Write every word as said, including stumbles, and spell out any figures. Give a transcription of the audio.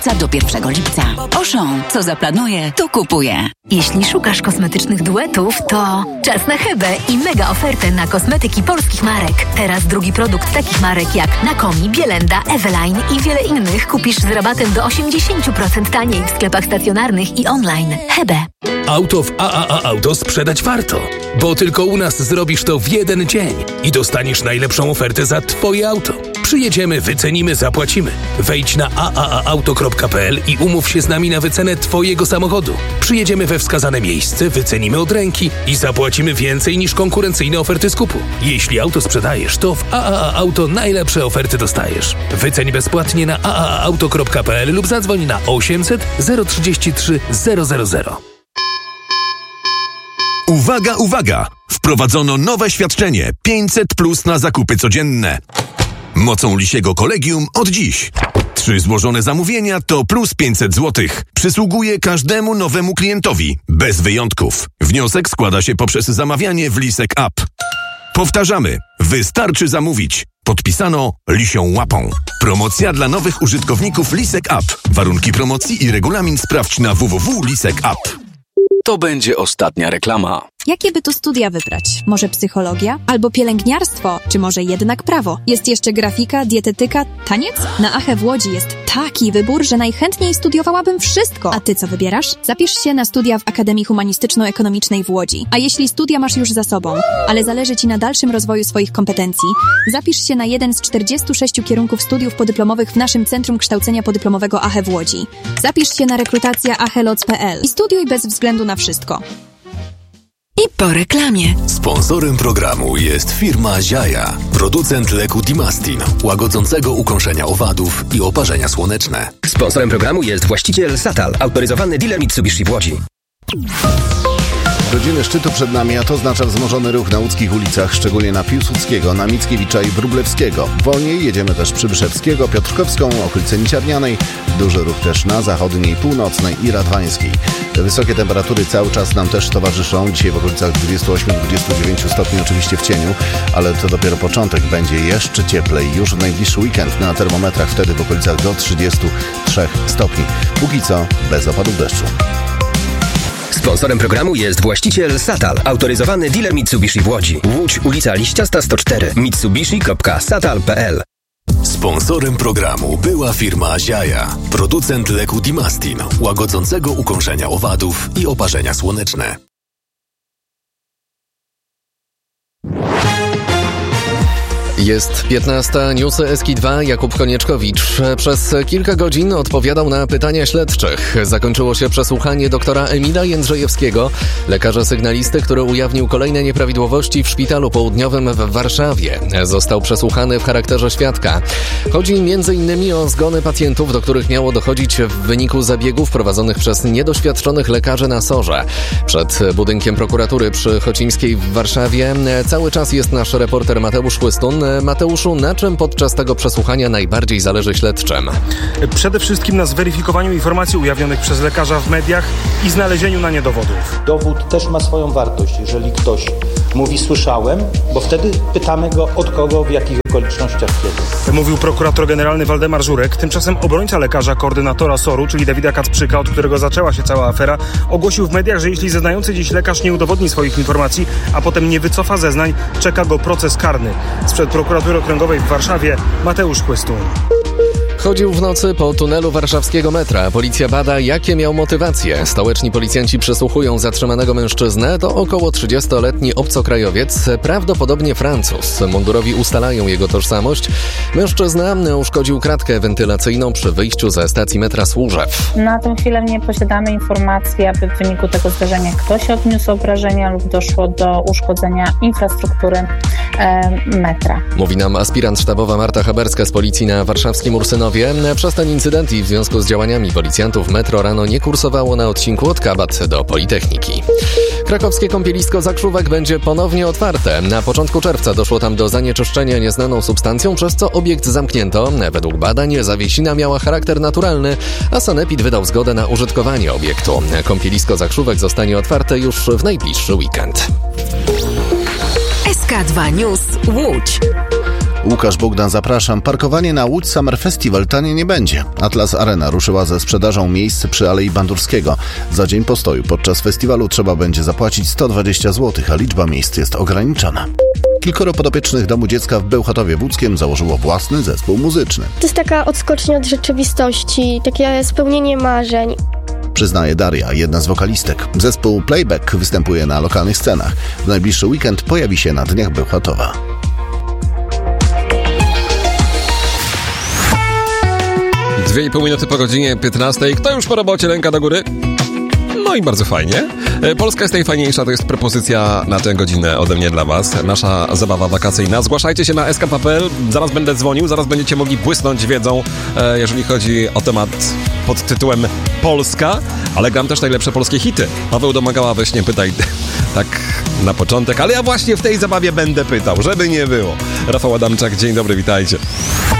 czerwca do pierwszego lipca. Auchan, co zaplanuje, to kupuje. Jeśli szukasz kosmetycznych duetów, to czas na Hebę i mega ofertę na kosmetyki polskich marek. Teraz drugi produkt takich marek jak Nakomi, Bielenda, Eveline i wiele innych kupisz z rabatem do osiemdziesiąt procent taniej w sklepach stacjonarnych i online. Hebe. Auto w A A A Auto sprzedać warto, bo tylko u nas zrobisz to w jeden dzień i dostaniesz najlepszą ofertę za Twoje auto. Przyjedziemy, wycenimy, zapłacimy. Wejdź na a a a auto kropka p l i umów się z nami na wycenę Twojego samochodu. Przyjedziemy we wskazane miejsce, wycenimy od ręki i zapłacimy więcej niż konkurencyjne oferty skupu. Jeśli auto sprzedajesz, to w A A A Auto najlepsze oferty dostajesz. Wyceń bezpłatnie na a a a auto kropka p l lub zadzwoń na osiemset zero trzydzieści trzy zero zero zero. Uwaga, uwaga! Wprowadzono nowe świadczenie pięćset plus na zakupy codzienne. Mocą Lisiego Kolegium od dziś. Trzy złożone zamówienia to plus pięćset złotych. Przysługuje każdemu nowemu klientowi, bez wyjątków. Wniosek składa się poprzez zamawianie w Lisek App. Powtarzamy, wystarczy zamówić. Podpisano Lisią Łapą. Promocja dla nowych użytkowników Lisek App. Warunki promocji i regulamin sprawdź na w w w kropka lisek kropka app. To będzie ostatnia reklama. Jakie by tu studia wybrać? Może psychologia? Albo pielęgniarstwo? Czy może jednak prawo? Jest jeszcze grafika, dietetyka, taniec? Na A H E w Łodzi jest taki wybór, że najchętniej studiowałabym wszystko. A ty co wybierasz? Zapisz się na studia w Akademii Humanistyczno-Ekonomicznej w Łodzi. A jeśli studia masz już za sobą, ale zależy ci na dalszym rozwoju swoich kompetencji, zapisz się na jeden z czterdziestu sześciu kierunków studiów podyplomowych w naszym Centrum Kształcenia Podyplomowego A H E w Łodzi. Zapisz się na rekrutacja a h e loc kropka p l i studiuj bez względu na wszystko. I po reklamie. Sponsorem programu jest firma Ziaja, producent leku Dimastin, łagodzącego ukąszenia owadów i oparzenia słoneczne. Sponsorem programu jest właściciel Satal, autoryzowany dealer Mitsubishi w Łodzi. Godziny szczytu przed nami, a to oznacza wzmożony ruch na łódzkich ulicach, szczególnie na Piłsudskiego, na Mickiewicza i Wróblewskiego. Wolniej jedziemy też Przybyszewskiego, Piotrkowską, okolice Niciarnianej. Duży ruch też na zachodniej, północnej i radwańskiej. Wysokie temperatury cały czas nam też towarzyszą. Dzisiaj w okolicach dwudziestu ośmiu do dwudziestu dziewięciu stopni, oczywiście w cieniu, ale to dopiero początek. Będzie jeszcze cieplej już w najbliższy weekend. Na termometrach wtedy w okolicach do trzydziestu trzech stopni. Póki co bez opadów deszczu. Sponsorem programu jest właściciel Satal, autoryzowany dealer Mitsubishi w Łodzi. Łódź, ulica Liściasta sto cztery, mitsubishi kropka satal kropka p l. Sponsorem programu była firma Ziaja, producent leku Dimastin, łagodzącego ukąszenia owadów i oparzenia słoneczne. Jest piętnasta, newsy Eski dwa, Jakub Konieczkowicz. Przez kilka godzin odpowiadał na pytania śledczych. Zakończyło się przesłuchanie doktora Emila Jędrzejewskiego, lekarza sygnalisty, który ujawnił kolejne nieprawidłowości w szpitalu południowym w Warszawie. Został przesłuchany w charakterze świadka. Chodzi między innymi o zgony pacjentów, do których miało dochodzić w wyniku zabiegów prowadzonych przez niedoświadczonych lekarzy na sorze. Przed budynkiem prokuratury przy Chocimskiej w Warszawie cały czas jest nasz reporter Mateusz Chłystun. Mateuszu, na czym podczas tego przesłuchania najbardziej zależy śledczym? Przede wszystkim na zweryfikowaniu informacji ujawnionych przez lekarza w mediach i znalezieniu na nie dowodów. Dowód też ma swoją wartość, jeżeli ktoś mówi słyszałem, bo wtedy pytamy go od kogo, w jakich okolicznościach, kiedy. Mówił prokurator generalny Waldemar Żurek. Tymczasem obrońca lekarza, koordynatora soru, czyli Dawida Kacprzyka, od którego zaczęła się cała afera, ogłosił w mediach, że jeśli zeznający dziś lekarz nie udowodni swoich informacji, a potem nie wycofa zeznań, czeka go proces karny. Sprzed prokuratury okręgowej w Warszawie Mateusz Chłystun. Chodził w nocy po tunelu warszawskiego metra. Policja bada, jakie miał motywacje. Stołeczni policjanci przesłuchują zatrzymanego mężczyznę. To około trzydziestoletni obcokrajowiec, prawdopodobnie Francuz. Mundurowi ustalają jego tożsamość. Mężczyzna uszkodził kratkę wentylacyjną przy wyjściu ze stacji metra Służew. Na tę chwilę nie posiadamy informacji, aby w wyniku tego zdarzenia ktoś odniósł obrażenia lub doszło do uszkodzenia infrastruktury e, metra. Mówi nam aspirant sztabowa Marta Haberska z policji na warszawskim Ursynowie. Przez ten incydent i w związku z działaniami policjantów metro rano nie kursowało na odcinku od Kabat do Politechniki. Krakowskie kąpielisko Zakrzówek będzie ponownie otwarte. Na początku czerwca doszło tam do zanieczyszczenia nieznaną substancją, przez co obiekt zamknięto. Według badań zawiesina miała charakter naturalny, a sanepid wydał zgodę na użytkowanie obiektu. Kąpielisko Zakrzówek zostanie otwarte już w najbliższy weekend. S K dwa News Łódź. Łukasz Bogdan, zapraszam. Parkowanie na Łódź Summer Festival tanie nie będzie. Atlas Arena ruszyła ze sprzedażą miejsc przy Alei Bandurskiego. Za dzień postoju podczas festiwalu trzeba będzie zapłacić sto dwadzieścia złotych, a liczba miejsc jest ograniczona. Kilkoro podopiecznych Domu Dziecka w Bełchatowie Łódzkiem założyło własny zespół muzyczny. To jest taka odskocznia od rzeczywistości, takie spełnienie marzeń. Przyznaje Daria, jedna z wokalistek. Zespół Playback występuje na lokalnych scenach. W najbliższy weekend pojawi się na Dniach Bełchatowa. Dwie i pół minuty po godzinie piętnastej. Kto już po robocie? Ręka do góry. No i bardzo fajnie. Polska jest najfajniejsza, to jest propozycja na tę godzinę ode mnie dla was. Nasza zabawa wakacyjna. Zgłaszajcie się na s k p kropka p l. Zaraz będę dzwonił, zaraz będziecie mogli błysnąć wiedzą, jeżeli chodzi o temat pod tytułem Polska, ale gram też najlepsze polskie hity. Paweł Domagała, weź nie pytaj tak na początek, ale ja właśnie w tej zabawie będę pytał, żeby nie było. Rafał Adamczak, dzień dobry, witajcie.